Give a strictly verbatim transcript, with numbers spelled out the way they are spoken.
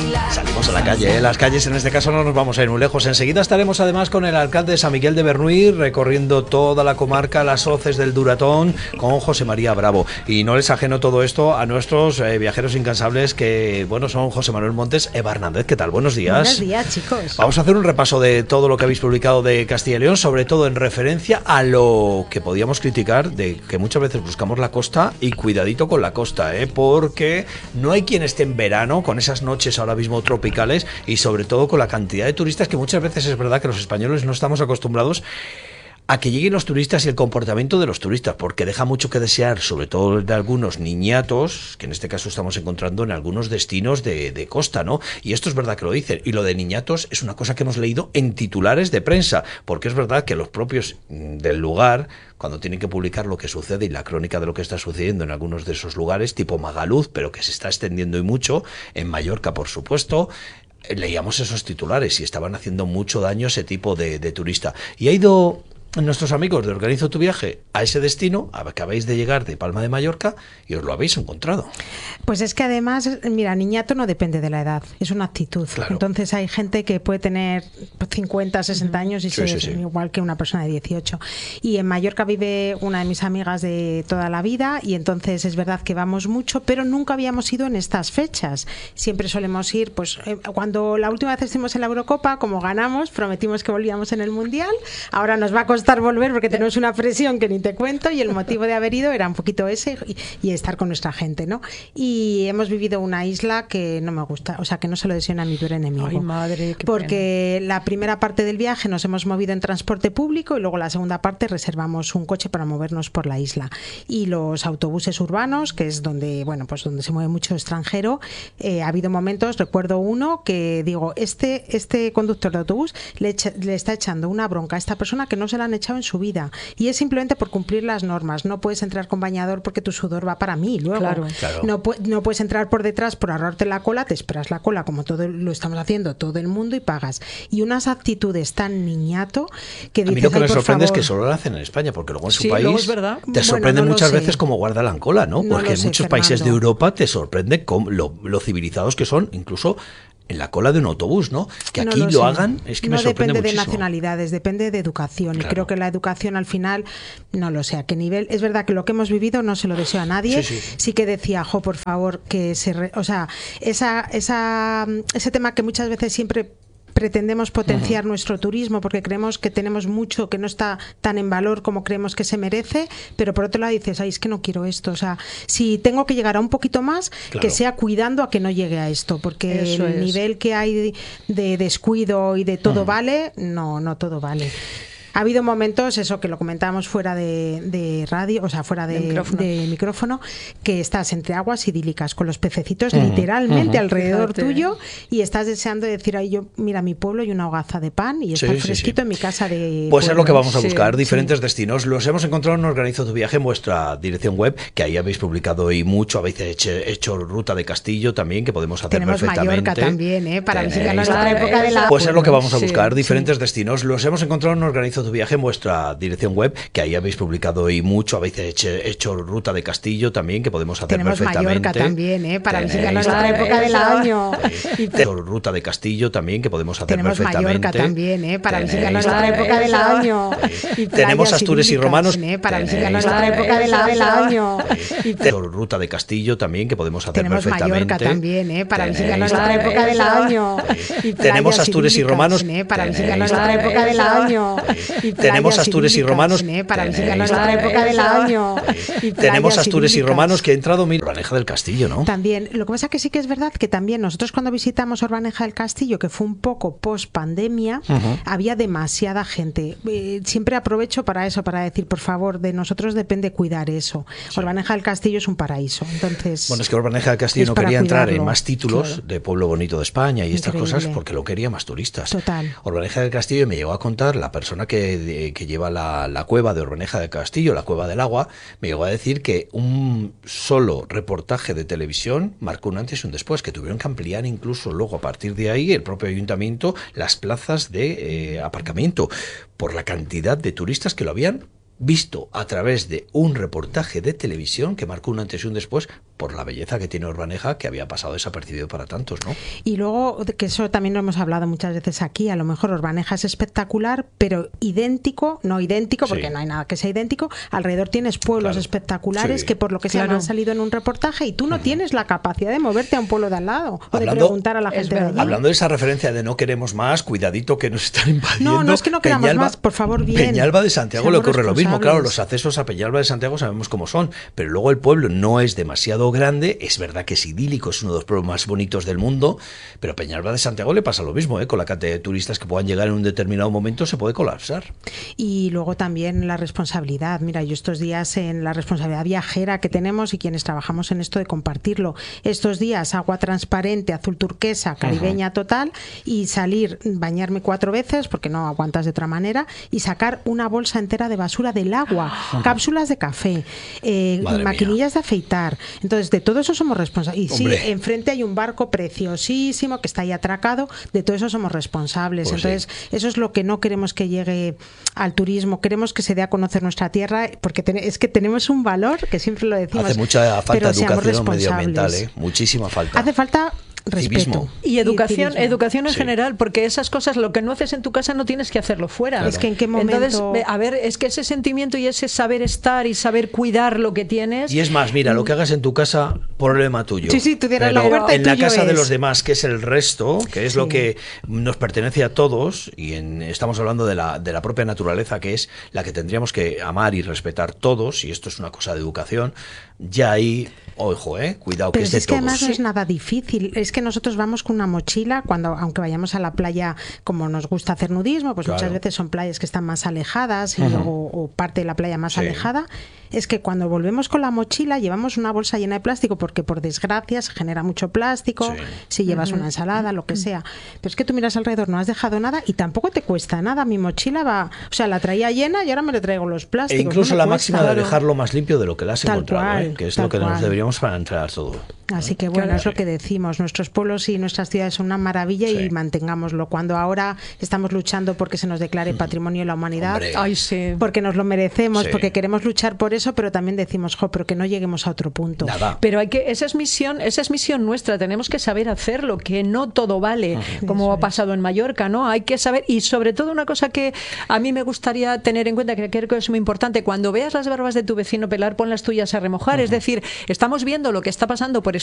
Salimos a la calle, ¿eh? Las calles en este caso no nos vamos a ir muy lejos. Enseguida estaremos además con el alcalde de San Miguel de Bernuy recorriendo toda la comarca, las hoces del Duratón, con José María Bravo. Y no les ajeno todo esto a nuestros eh, viajeros incansables que, bueno, son José Manuel Montes, Eva Hernández. ¿Qué tal? Buenos días. Buenos días, chicos. Vamos a hacer un repaso de todo lo que habéis publicado de Castilla y León, sobre todo en referencia a lo que podíamos criticar de que muchas veces buscamos la costa, y cuidadito con la costa, ¿eh? Porque no hay quien esté en verano con esas noches ahora mismo tropicales y sobre todo con la cantidad de turistas que muchas veces es verdad que los españoles no estamos acostumbrados a que lleguen los turistas y el comportamiento de los turistas, porque deja mucho que desear, sobre todo de algunos niñatos, que en este caso estamos encontrando en algunos destinos de, de costa, ¿no? Y esto es verdad que lo dicen, y lo de niñatos es una cosa que hemos leído en titulares de prensa, porque es verdad que los propios del lugar, cuando tienen que publicar lo que sucede y la crónica de lo que está sucediendo en algunos de esos lugares, tipo Magaluz, pero que se está extendiendo y mucho, en Mallorca por supuesto, leíamos esos titulares y estaban haciendo mucho daño ese tipo de, de turista. Y ha ido nuestros amigos de Organizo tu Viaje a ese destino, acabáis de llegar de Palma de Mallorca y os lo habéis encontrado. Pues es que además, mira, niñato no depende de la edad, es una actitud. Claro. Entonces hay gente que puede tener cincuenta, sesenta años y sí, ser sí, sí. igual que una persona de dieciocho. Y en Mallorca vive una de mis amigas de toda la vida y entonces es verdad que vamos mucho, pero nunca habíamos ido en estas fechas. Siempre solemos ir, pues eh, cuando la última vez estuvimos en la Eurocopa, como ganamos, prometimos que volvíamos en el Mundial. Ahora nos va a costar volver porque tenemos una presión que ni te cuento, y el motivo de haber ido era un poquito ese y, y estar con nuestra gente, ¿no? Y hemos vivido una isla que no me gusta, o sea, que no se lo deseo a mi peor enemigo. Ay, madre, qué porque pena. La primera parte del viaje nos hemos movido en transporte público y luego la segunda parte reservamos un coche para movernos por la isla. Y los autobuses urbanos, que es donde, bueno, pues donde se mueve mucho extranjero, eh, ha habido momentos, recuerdo uno que digo, este, este conductor de autobús le, echa, le está echando una bronca a esta persona que no se la han echado en su vida, y es simplemente por cumplir las normas. No puedes entrar con bañador porque tu sudor va para mí luego. Claro. Claro. No, pu no puedes entrar por detrás por ahorrarte la cola, te esperas la cola como todo lo estamos haciendo todo el mundo y pagas. Y unas actitudes tan niñato que dices, a mí lo que me sorprende favor, es que solo lo hacen en España, porque luego en su sí, país es verdad. te sorprende bueno, no muchas sé. veces como guarda la cola, ¿no? No Porque en sé, muchos Fernando. países de Europa te sorprende con lo, lo civilizados que son, incluso en la cola de un autobús, ¿no? Que aquí no lo, lo sé. hagan, es que no me sorprende depende muchísimo. de nacionalidades, depende de educación. Claro. Y creo que la educación al final, no lo sé a qué nivel. Es verdad que lo que hemos vivido no se lo deseo a nadie. Sí, sí. Sí que decía, jo, por favor, que se... Re o sea, esa, esa, ese tema que muchas veces siempre pretendemos potenciar uh-huh. nuestro turismo porque creemos que tenemos mucho que no está tan en valor como creemos que se merece, pero por otro lado dices, ay, es que no quiero esto, o sea, si tengo que llegar a un poquito más, claro. que sea cuidando a que no llegue a esto, porque Eso el es. nivel que hay de descuido y de todo uh-huh. vale, no, no todo vale. Ha habido momentos, eso que lo comentábamos fuera de, de radio, o sea, fuera de, de, micrófono. de micrófono, que estás entre aguas idílicas con los pececitos uh-huh, literalmente uh-huh. alrededor Fíjate. tuyo y estás deseando decir, ay, yo, mira mi pueblo y una hogaza de pan y estar sí, fresquito sí, sí. en mi casa de Pues pueblo. es lo que vamos a buscar, sí, diferentes sí. destinos. Los hemos encontrado en Organizo tu Viaje en vuestra dirección web, que ahí habéis publicado y mucho, habéis hecho, hecho ruta de Castillo también, que podemos hacer Tenemos perfectamente. Mallorca también, ¿eh? Para Tenéis, visitar nuestra época de la... Pues es lo que vamos a buscar, sí, diferentes sí. destinos. Los hemos encontrado en Organizo tu Viaje en vuestra dirección web, que ahí habéis publicado y mucho, habéis hecho, hecho ruta de Castillo también, que podemos hacer Tenemos perfectamente. Mallorca también, ¿eh? Para Tenéis, visitar nuestra época del año. Hecho ruta de Castillo también, que podemos hacer Tenemos perfectamente. Mallorca también, ¿eh? Para Tenéis, visitar nuestra época del año. Tenemos Astures y Romanos. ¿eh? Para visitar nuestra época del año. Hecho ruta de Castillo también, que podemos hacer Tenemos perfectamente. Mallorca también, ¿eh? Para Tenéis, visitar nuestra época del año. Tenemos Astures y Romanos. ¿eh? Para visitar nuestra época del año. Tenemos Astures y Romanos. ¿eh? Para visitar nuestra época del año. Tenemos Astures y Romanos, que ha entrado mi Orbaneja del Castillo, ¿no? También, lo que pasa que sí que es verdad que también nosotros cuando visitamos Orbaneja del Castillo, que fue un poco post pandemia, uh-huh. había demasiada gente. Eh, siempre aprovecho para eso, para decir, por favor, de nosotros depende cuidar eso. Sí. Orbaneja del Castillo es un paraíso. Entonces, bueno, es que Orbaneja del Castillo no quería cuidarlo. entrar en más títulos claro. de Pueblo Bonito de España y estas Increíble. cosas porque lo quería más turistas. Total. Orbaneja del Castillo me llegó a contar la persona que, de, que lleva la, la cueva de Orbaneja del Castillo, la Cueva del Agua, me llegó a decir que un solo reportaje de televisión marcó un antes y un después, que tuvieron que ampliar incluso luego a partir de ahí el propio ayuntamiento las plazas de eh, aparcamiento por la cantidad de turistas que lo habían visto a través de un reportaje de televisión que marcó un antes y un después por la belleza que tiene Urbaneja, que había pasado desapercibido para tantos, ¿no? Y luego, que eso también lo hemos hablado muchas veces aquí, a lo mejor Urbaneja es espectacular, pero idéntico, no idéntico, porque Sí. no hay nada que sea idéntico, alrededor tienes pueblos Claro. espectaculares Sí. que por lo que sea Claro. no han salido en un reportaje y tú no tienes la capacidad de moverte a un pueblo de al lado o de Hablando- preguntar a la es gente de verdad. allí. Hablando de esa referencia de no queremos más, cuidadito que nos están invadiendo. No, no es que no queramos Peñalba- más, por favor, bien. Peñalba de Santiago le Seamos ocurre lo mismo. responsables. Claro, los accesos a Peñalba de Santiago sabemos cómo son, pero luego el pueblo no es demasiado grande. Es verdad que es idílico, es uno de los pueblos más bonitos del mundo, pero a Peñalba de Santiago le pasa lo mismo, ¿eh? Con la cantidad de turistas que puedan llegar en un determinado momento se puede colapsar. Y luego también la responsabilidad. Mira, yo estos días en la responsabilidad viajera que tenemos y quienes trabajamos en esto de compartirlo, estos días agua transparente, azul turquesa, caribeña total, y salir, bañarme cuatro veces porque no aguantas de otra manera, y sacar una bolsa entera de basura del agua, cápsulas de café, eh, Madre maquinillas de afeitar. Entonces, de todo eso somos responsables. Y sí, Hombre. enfrente hay un barco preciosísimo que está ahí atracado, de todo eso somos responsables. Pues sí. Entonces, eso es lo que no queremos que llegue al turismo. Queremos que se dé a conocer nuestra tierra, porque ten- es que tenemos un valor, que siempre lo decimos. Hace mucha falta pero seamos educación medioambiental, responsables. ¿eh? Muchísima falta. Hace falta respeto. Civismo. Y educación, civismo. educación en Sí. general, porque esas cosas, lo que no haces en tu casa no tienes que hacerlo fuera. Es que en qué momento- Entonces, ve- a ver, es que ese sentimiento y ese saber estar y saber cuidar lo que tienes. Y es más, mira, lo que hagas en tu casa, problema tuyo. Sí, sí, tú dirás Pero la huerta y en la tuyo casa de es. los demás, que es el resto, que es Sí. lo que nos pertenece a todos, y en- estamos hablando de la, de la propia naturaleza, que es la que tendríamos que amar y respetar todos, y esto es una cosa de educación, ya ahí, ojo, eh, cuidado, que Pero es si de es que todos. además no es nada difícil. Es que nosotros vamos con una mochila, cuando aunque vayamos a la playa, como nos gusta hacer nudismo, pues Claro. muchas veces son playas que están más alejadas y, Ujú. o, o parte de la playa más Sí. alejada. Es que cuando volvemos con la mochila llevamos una bolsa llena de plástico, porque por desgracia se genera mucho plástico, Sí. si llevas una ensalada, lo que sea. Pero es que tú miras alrededor, no has dejado nada y tampoco te cuesta nada. Mi mochila va, o sea, la traía llena y ahora me le traigo los E plásticos. incluso no me la cuesta. máxima de dejarlo más limpio de lo que la has Tal encontrado, cual, ¿eh? Que es tal lo que nos cual. deberíamos para entrar todo. Así que bueno, Claro. es lo que decimos, nuestros pueblos y nuestras ciudades son una maravilla Sí. y mantengámoslo. Cuando ahora estamos luchando porque se nos declare patrimonio de la humanidad, Hombre. Ay, sí. porque nos lo merecemos, Sí. porque queremos luchar por eso, pero también decimos, jo, pero que no lleguemos a otro punto. Nada. Pero hay que, esa es misión, esa es misión nuestra, tenemos que saber hacerlo, que no todo vale, como Eso ha es. pasado en Mallorca, ¿no? Hay que saber, y sobre todo una cosa que a mí me gustaría tener en cuenta, que creo que es muy importante, cuando veas las barbas de tu vecino pelar, pon las tuyas a remojar, es decir, estamos viendo lo que está pasando por